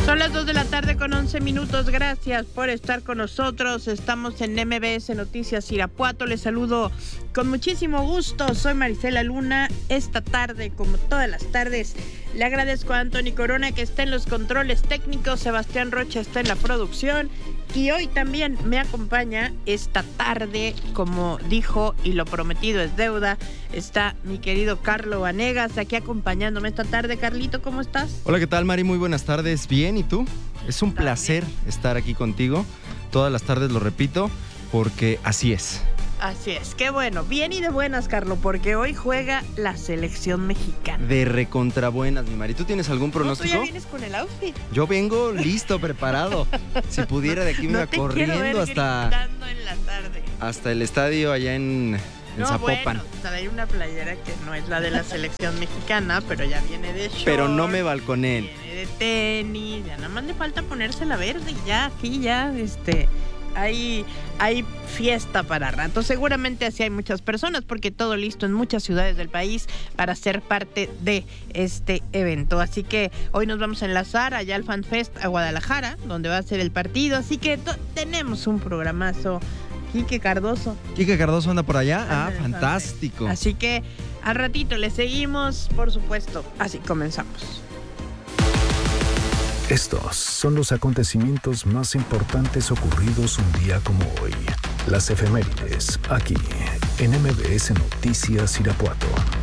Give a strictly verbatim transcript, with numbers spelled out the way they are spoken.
Son las dos de la tarde con once minutos. Gracias por estar con nosotros. Estamos en M B S Noticias Irapuato. Les saludo con muchísimo gusto. Soy Marisela Luna. Esta tarde, como todas las tardes, le agradezco a Anthony Corona, que está en los controles técnicos. Sebastián Rocha está en la producción. Y hoy también me acompaña esta tarde, como dijo y lo prometido es deuda, está mi querido Carlo Vanegas aquí acompañándome esta tarde. Carlito, ¿cómo estás? Hola, ¿qué tal, Mari? Muy buenas tardes. Bien, ¿y tú? Es un placer estar aquí contigo. Todas las tardes lo repito, porque así es. Así es, qué bueno. Bien y de buenas, Carlo, porque hoy juega la selección mexicana. De recontrabuenas, mi Mari. ¿Tú tienes algún pronóstico? ¿Tú ya vienes con el outfit? Yo vengo listo, preparado. Si pudiera, de aquí me no iba te corriendo quiero ver hasta, gritando en la tarde. hasta el estadio allá en, en no, Zapopan. Bueno, trae una playera que no es la de la selección mexicana, pero ya viene de short. Pero no me balconen. Viene de tenis, ya nada más le falta ponerse la verde y ya, aquí ya, este... Hay, hay fiesta para rato. Seguramente así hay muchas personas, porque todo listo en muchas ciudades del país para ser parte de este evento. Así que hoy nos vamos a enlazar allá al FanFest a Guadalajara, donde va a ser el partido. Así que to- tenemos un programazo. Quique Cardoso. ¿Quique Cardoso anda por allá? Ah, Anda en el fantástico. FanFest. Así que al ratito le seguimos, por supuesto. Así comenzamos. Estos son los acontecimientos más importantes ocurridos un día como hoy. Las efemérides, aquí, en M B S Noticias Irapuato.